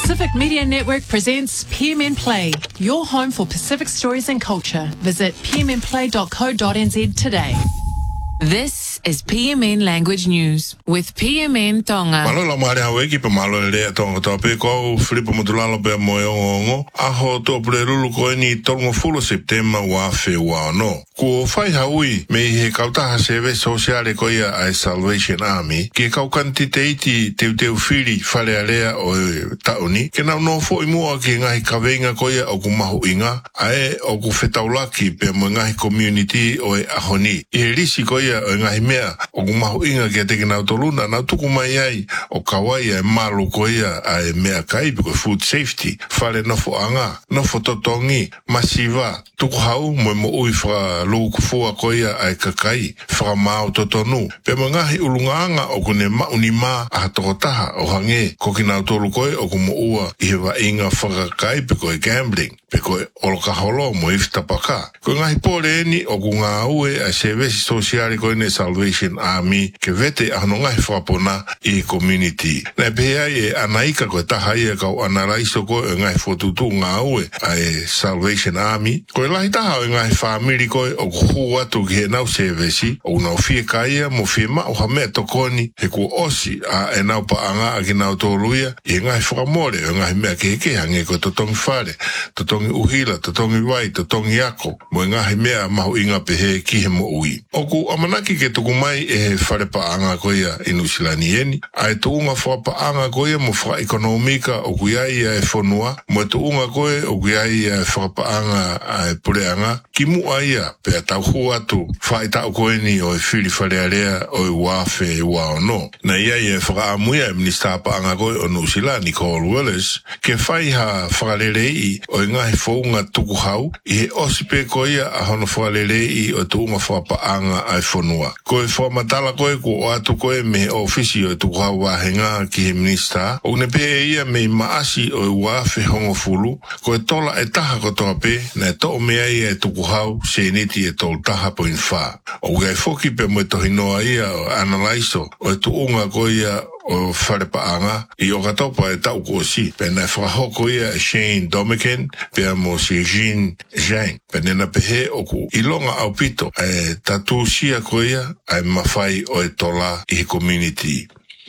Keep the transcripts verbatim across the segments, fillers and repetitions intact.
Pacific Media Network presents P M N Play, your home for Pacific stories and culture. Visit p m n play dot co dot n z today. This is P M N Language News with P M N Tonga. Malo la mare hawe ki pe malo le tonga tope ko Filipo Mutulalo pe moyo aho to prelulu ko ni tonga fulo September wa fe wa no. Ko fai haui me he kauta ha seve sociale ko ia a Salvation Army ke kau kantiteiti te te fili fale alea o tauni ke na no fo imua ki ngai kavenga ko ia o kumahu inga ae o ku fetaulaki pe mo ngai community o e ahoni e risi ko ia o ngai mea o kumahu inga ke te kina toluna na tuku mai ai o kawai e malu ko ia a mea kai ko food safety fale no fo anga no fo totongi masiva tuku hau mo mo ui fra lo kufua ko ia ai kakai fra mau totonu pe mo ngai ulunganga o kune maunima a tokotaha o hange ko kina tolu ko o kumo ua i wa inga fra kai pe ko gambling pe ko oloka holo mo iftapaka ko ngai pole ni o kunga ue a service social ko ne Salvation Army ke vete ano ngai frapona i community na pe ai anaika ko tahai ka analaiso ko ngai fotutu nga ue ai Salvation Army ko lai taha ngai family ko o hua tu ke na service o na fie kai mo firma o hame to koni he ko osi a na pa anga ki na to luia i ngai framore ngai me ke ke hange ko to tong fare to tong uhila to tong wai to tong yako mo ngai me ma inga pe he ki he mo ui o ku amanaki ke to kumai e fare pa anga ko ia inusilani eni ai to unga fa pa anga ko ia mo fra economica o ku ia e fonua mo to unga ko o ku ia e fa pa anga ai pure anga ki mu aia pe ta hua tu fa ta ko ni o fili fare area o wafe wa no na ia e fra muia minister pa anga ko o nusilani ko Wallace ke fai ha fralelei o ngai fonga tuku hau i osipe ko ia a hono fralelei o tu unga fa pa anga ai fonua ko e fa matala ko e ko atu ko e me ofisi o tuku hau wa henga ki minister o ne pe ia me maasi o wafe hongo fulu ko e tola e taha ko tope na to me ai e tuku hau se niti e tol taha po infa o gai foki pe mo to hinoa ia analaiso o tu unga ko ia o fare pa anga i o katopa e tau ko si pe na frahoko ia Shane Domican pe mo si Jean Jean pe na pehe o ku ilonga au pito e tatu sia ko ia ai mafai o e tola i community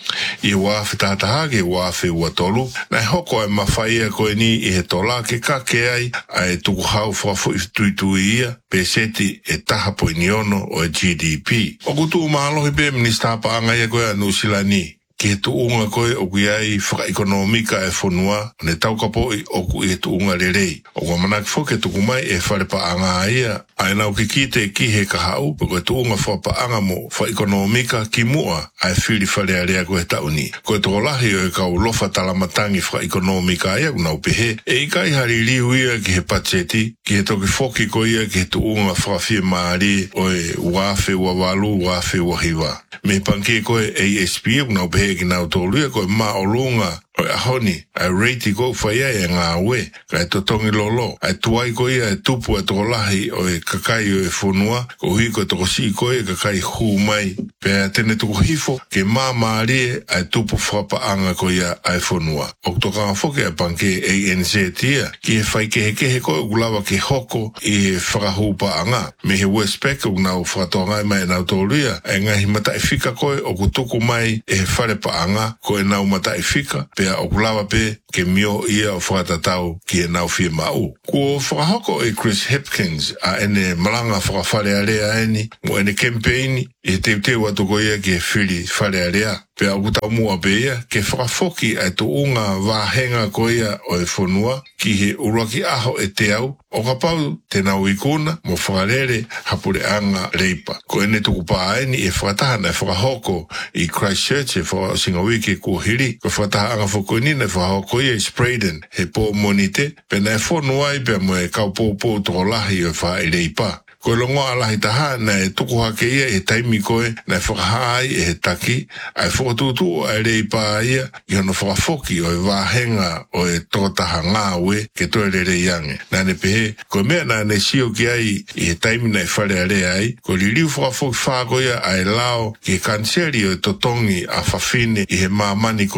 i wafe tatahage wafe watolu na hoko e mawhaia koe ni i he tola ke kake ai ai tuku hau whafu i tuitui ia pe seti e taha po iniono o e G D P o kutu umalohi pe minister pa anga ia koe anu silani ke tu unga koe o kui ai whaka ekonomika e whanua ne tau kapo i o kui e tu unga lerei o kwa manaki fo ke tuku mai e whare pa anga ia ai nau ki kite ki he ka hau pe koe tu unga whapa anga mo wha ekonomika ki mua ai whiri whare area koe tauni koe toko lahi o e kau lofa talamatangi whaka ekonomika ia unau pehe e i kai hari liu ia ki he pacheti ki he toki foki ko ia ki he tu unga whawhia maari o e wafe wawalu wafe wahiwa me panke koe A S P unau pehe ki nau tōlua koe maa o lunga o ahoni ai reiti ko whaia e ngā ue kai totongi lolo ai tuai ko ia e tupu e toko lahi o e kakai o e whunua ko hui ko toko si ko e kakai hu mai pe a tene toko hifo ke maa maarie ai tupu whapaanga ko ia ai whunua o toka whoke a panke A N Z tia ki he whai kehe kehe ko e gulawa ke hoko i he whakahupa anga me he Westpac o nau whakatoa ngai mai nau tōlua e ngahi mata e whika koe o kutuku mai e he whare paanga ko e nau mata e whika pe o kulawa pe ke mio ia o whakatatau ki e nau whia mau. Ko whakahoko e Chris Hipkins a ene malanga whakawhare area eni mo ene campaign e te te watu ko ia ki e whiri whare area. Pe au kutau mua pe ia ke whakafoki ai tu unga wahenga ko ia o e whonua ki he uraki aho e te au o ka pau te nau ikuna mo whakarere hapure anga reipa. Ko ene tuku paa eni e whakatahana e whakahoko i Christchurch e whakasinga wiki ko hiri ko whakataha anga whakoinina e whakahoko ia i Spraden he po monite pe na e whonua i pe mo e kaupōpō toko lahi o wha i reipa. Ko longo ala hi taha na e tuku hake ia e taimi koe na e whakahai e he taki ai whakatutu o e rei pā ia i hono whakafoki o e wāhenga o e totaha ngā ue ke toe re rei ange. Nā ne pehe, ko mea nā ne sio ki ai i he taimi na e whare a rea ai, ko li liu whakafoki whāko ia ai lao ki he kanseri o e totongi a whawhine i he māmani koe ni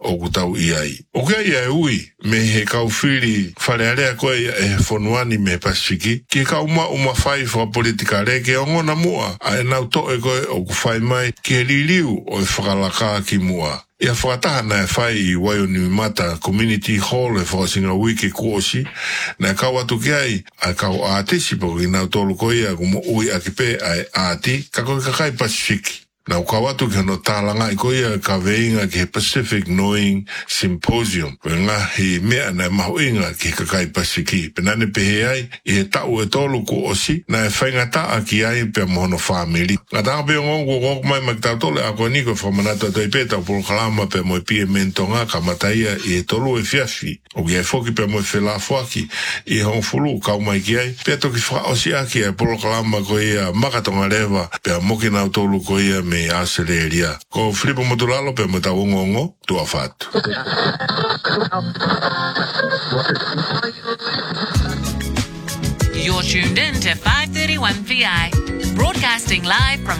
o kutau iai. O kia ia ui, me he kau whiri wharearea koe e whonuani me Pasifiki, ki kau ma uma whai wha politika reke o ngona mua, a e nau toe koe o ku whai mai ki he ririu o e whakalaka ki mua. Ia whakataha na e whai i Waioniumata Community Hall e whakasinga wiki kuosi, na e kau atu ki ai, a kau aatisi po ki nau tolu koe ia kumo ui akipe ai aati, ka koe kakai Pasifiki. Na ukawatu ki no tālanga i koia ka veinga ki he Pacific Knowing Symposium. Koe ngā he mea na mahu inga ki he kakai Pasifiki. Penane pehe ai i he tau e tolu ku osi na e whainga taa ki ai pia mohono whamiri. Ngā tanga pia ngongu koko mai ma ki tau tole a koe niko whamanata toi peta o polo kalama pia moe pia mentonga ka mataia i he tolu e fiafi. O ki e whoki pia moe whela fuaki i he hongfulu kau mai ki ai. Pia toki wha osi aki e polo kalama koe ia makatonga lewa pia moki nau tolu koe ia me aseleria. Ko Filipo Motulalo pe mata ngongo tu afatu. You're tuned in to five thirty-one P I, broadcasting live from